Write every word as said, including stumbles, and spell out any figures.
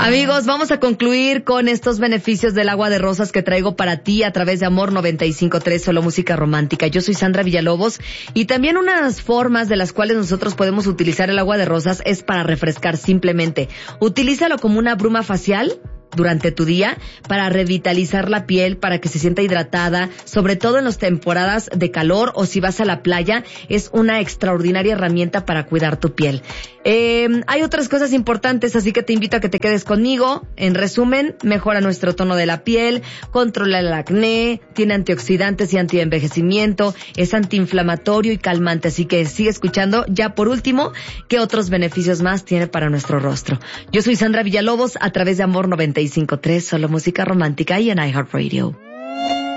Amigos, vamos a concluir con estos beneficios del agua de rosas que traigo para ti a través de Amor noventa y cinco punto tres, solo música romántica. Yo soy Sandra Villalobos y también unas formas de las cuales nosotros podemos utilizar el agua de rosas es para refrescar simplemente. Utilízalo como una bruma facial durante tu día para revitalizar la piel, para que se sienta hidratada, sobre todo en las temporadas de calor o si vas a la playa, es una extraordinaria herramienta para cuidar tu piel. Eh, hay otras cosas importantes, así que te invito a que te quedes conmigo. En resumen, mejora nuestro tono de la piel, controla el acné, tiene antioxidantes y antienvejecimiento, es antiinflamatorio y calmante, así que sigue escuchando. Ya por último, ¿qué otros beneficios más tiene para nuestro rostro? Yo soy Sandra Villalobos a través de Amor noventa y cinco punto tres, solo música romántica y en iHeartRadio.